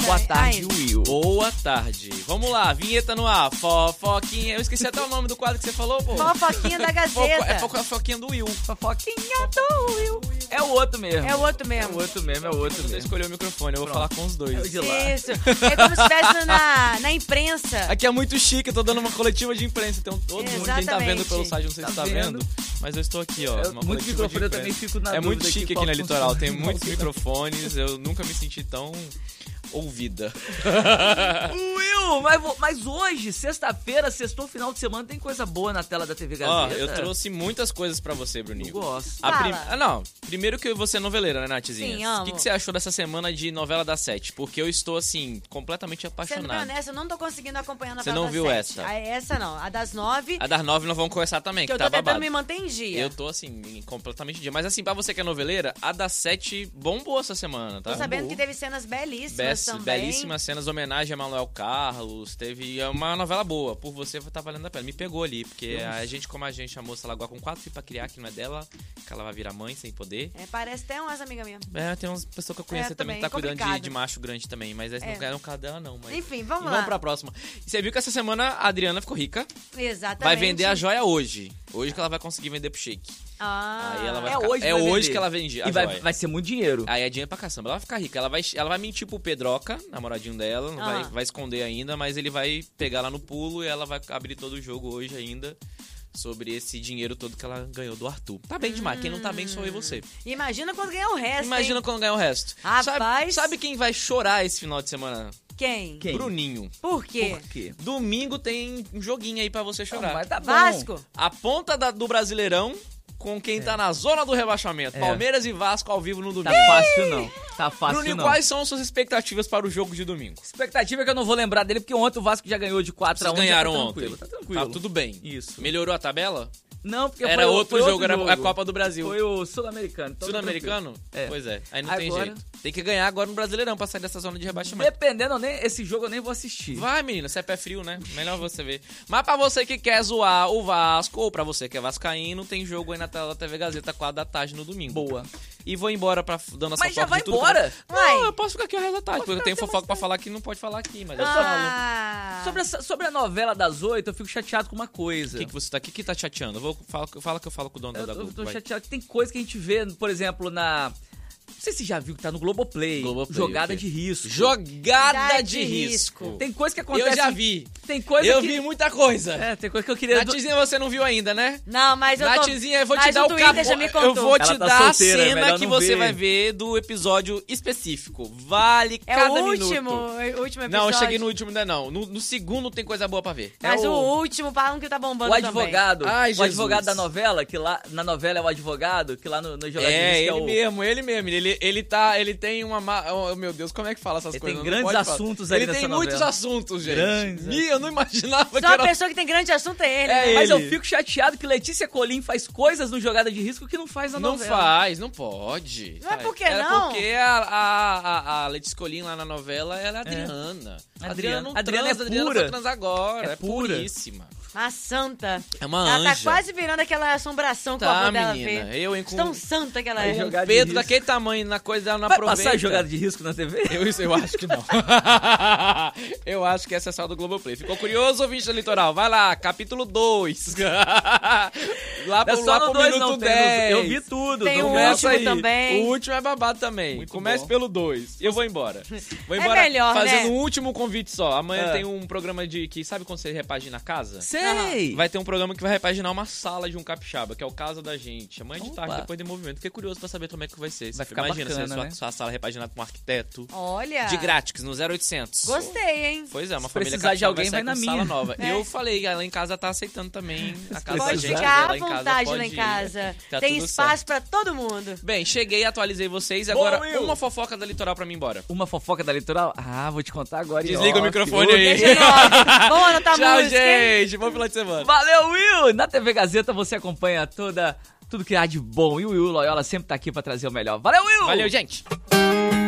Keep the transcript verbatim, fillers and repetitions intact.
Boa tarde, Ai. Will. Boa tarde. Vamos lá, vinheta no ar. Fofoquinha. Eu esqueci até o nome do quadro que você falou, pô. Fofoquinha da Gazeta. É fofoquinha do Will. Fofoquinha do Will. É o outro mesmo. É o outro É mesmo. o outro mesmo, é o outro Você mesmo. escolheu o microfone, eu vou Pronto. falar com os dois. É o de lá. Isso. É como se estivesse na, na imprensa. Aqui é muito chique, eu tô dando uma coletiva de imprensa. Então todo mundo, quem tá Exatamente. vendo pelo site, não sei Tá se tá vendo? vendo, mas eu estou aqui, ó. É, uma muito coletiva de microfone, eu imprensa. também fico na É muito dúvida chique que aqui qual na Litoral, funciona. tem muitos microfones, eu nunca me senti tão ouvida. Will, mas, vo- mas hoje, sexta-feira, sextou, final de semana, tem coisa boa na tela da T V Ó, Gazeta. eu trouxe muitas coisas pra você, Eu Bruninho. gosto. A prim- Fala. ah, não. Primeiro que você é noveleira, né, Nathzinha? Sim, amo. O que, que você achou dessa semana de novela das sete? Porque eu estou, assim, completamente Sendo bem apaixonado. honesta, eu não tô conseguindo acompanhar a Você novela não viu das sete. essa? A, essa não. A das nove, A das nove nós vamos conversar também, que que, eu tá tô tentando babado. me manter em dia. Eu tô, assim, completamente dia. Mas, assim, pra você que é noveleira, a das sete bombou essa semana, tá? Tô sabendo Bombou. que teve cenas belíssimas Bess- também. belíssimas cenas, homenagem a Manuel Carlos, teve é uma novela boa, por você tá valendo a pena, me pegou ali, porque a gente, como a gente, a moça largou com quatro filhos pra criar, que não é dela, que ela vai virar mãe sem poder. É, parece até umas amigas minhas. É, tem umas pessoas que eu conheço É, também também, que tá cuidando de, complicado. de macho grande também, mas esse É. não é no caso dela não, mas... Enfim, vamos E lá. vamos pra próxima. E você viu que essa semana a Adriana ficou rica, Exatamente. vai vender a joia hoje, hoje que ela vai conseguir vender pro Shake. Ah, Aí ela vai É ficar- hoje é vai hoje vender. que ela vende a E vai, joia. vai ser muito dinheiro. Aí é dinheiro pra caçamba. Ela vai ficar rica. Ela vai, ela vai mentir pro Pedroca, namoradinho dela. Não vai, Ah. vai esconder ainda, mas ele vai pegar lá no pulo e ela vai abrir todo o jogo hoje ainda sobre esse dinheiro todo que ela ganhou do Arthur. Tá bem demais. Quem não tá bem sou eu e você. Imagina quando ganhar o resto, Imagina hein? quando ganhar o resto. Rapaz. Sabe, sabe quem vai chorar esse final de semana? Quem? Quem? Bruninho. Por quê? Por quê? Domingo tem um joguinho aí pra você chorar. Mas tá bom. Vasco? A ponta da- do Brasileirão com quem tá na zona do rebaixamento. É. Palmeiras e Vasco ao vivo no domingo. Tá fácil não. Tá fácil Bruninho, não. quais são suas expectativas para o jogo de domingo? Expectativa é que eu não vou lembrar dele, porque ontem o Vasco já ganhou de quatro a um. Vocês ganharam já tá ontem. tranquilo, Tá tranquilo. Tá tudo bem. Isso. Melhorou a tabela? Não, porque Era foi, outro foi jogo, era a Copa do Brasil. Foi o Sul-Americano. então Sul-Americano? É. Pois é, aí não tem Agora- jeito. Tem que ganhar agora no Brasileirão pra sair dessa zona de rebaixamento. Dependendo, eu nem, esse jogo eu nem vou assistir. Vai, menina, você é pé frio, né? Melhor você ver. Mas pra você que quer zoar o Vasco, ou pra você que é vascaíno, tem jogo aí na tela da T V Gazeta, quatro da tarde no domingo. Boa. E vou embora pra dando essa Mas já fofoca vai de tudo embora? que eu- Não, Vai. eu posso ficar aqui o resto da tarde, porque eu ficar tenho até fofoca mais pra falar que não pode falar aqui, mas eu Ah. Sobre, essa- sobre a novela das oito, eu fico chateado com uma coisa. falo. O que, que você tá aqui? O que tá chateando? Eu vou fala, fala que eu falo com o dono Eu, da eu Globo. tô vai. chateado que tem coisa que a gente vê, por exemplo, na... Não sei se você já viu que tá no Globoplay. Globoplay, Jogada o quê? de risco. Jogada de de risco. risco. Tem coisa que acontece... Eu já vi. Tem coisa Eu que... vi muita coisa. É, tem coisa que eu queria... Natizinha, você não viu ainda, né? Não, mas eu tô... Natizinha, eu vou te mas dar o o Twitter cabo. já me Eu contou. vou te Ela tá dar solteira, é a cena melhor que não você ver. vai ver do episódio específico. Vale É cada o minuto. último, o último episódio. Não, eu cheguei no último ainda não. No, no segundo tem coisa boa pra ver. Mas É o... o- último falam que tá bombando O também. advogado, Ai, o Jesus. advogado da novela, que lá na novela é o advogado, que lá no, no Jogada de É, Risco ele é o... mesmo, ele mesmo. Ele, ele tá, ele tem uma... ma- Oh, meu Deus, como é que fala essas Ele coisas? tem Não grandes pode falar. assuntos ali Ele tem nessa muitos novela. assuntos, gente. Grandes Ih, eu não imaginava Só que a era... pessoa que tem grande assunto é ele, É né? Mas ele. eu fico chateado que Letícia Colim faz coisas no Jogada de Risco que não faz na Não novela. faz, não pode. Mas por que Era não? porque a, a, a, a Letícia Colin lá na novela, ela é Adriana. É. Adriana não Adriana transa, é Adriana pura. só transa agora. É É, pura. puríssima. Uma santa. É uma Ela anja. tá quase virando aquela assombração que o Tá, avô dela menina. vê. Eu, hein, com- Tão santa que ela Vai é. jogar- Um de Pedro risco. daquele tamanho na coisa, ela não Vai aproveita. passar Jogada de Risco na T V? Eu, eu acho que não. Eu acho que essa é só do Globoplay. Ficou curioso, ouvinte do Litoral? Vai lá, capítulo dois. Lá Não é pro, só lá no pro dois, minuto não, tem dez. no- Eu vi tudo. Tem não o começa último aí. também. O último é babado também. Muito Comece bom. pelo dois. Eu vou embora. Vou É embora melhor, fazendo né? um último convite só. Amanhã É. tem um programa de... que sabe quando você repagina a casa? Sei. Vai ter um programa que vai repaginar uma sala de um capixaba, que é o Casa da Gente. Amanhã de Opa. tarde, depois do movimento. Fiquei curioso pra saber como é que vai ser. Vai ficar Imagina bacana, se a sua, né? sua sala repaginada com um arquiteto. Olha. De grátis, no zero oitocentos. Gostei, hein? Pois é, uma Se família precisar de capixaba alguém, sair vai com na sala minha. nova. É. Eu falei, ela em casa tá aceitando também a casa da Pode gente. ficar à Ela em casa vontade pode lá em ir. casa. Tá Tem tudo espaço certo. pra todo mundo. Bem, cheguei, atualizei vocês. Bom, Agora, Will. uma fofoca da Litoral pra mim embora. Uma fofoca da Litoral? Ah, vou te contar agora. em Desliga o off. microfone aí. Deixa em off. Vamos anotar Tchau, música, hein? gente. Bom final de semana. Valeu, Will! Na T V Gazeta você acompanha toda, tudo que há de bom. E o Will Loyola sempre tá aqui pra trazer o melhor. Valeu, Will! Valeu, gente.